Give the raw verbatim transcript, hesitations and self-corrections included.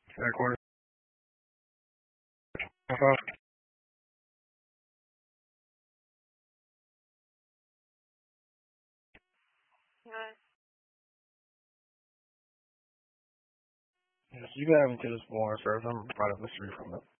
Headquarters. Uh-huh. Yes, you can have me to this more, sir. I'm right up the street from it.